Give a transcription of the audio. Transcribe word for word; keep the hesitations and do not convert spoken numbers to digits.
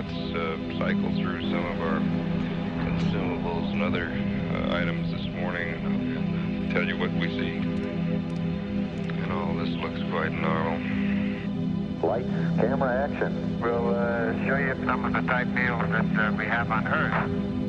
let's uh, cycle through some of our consumables and other uh, items this morning and tell you what we see. And all this looks quite normal. Lights, camera, action. We'll uh, show you some of the type deals that uh, we have on Earth.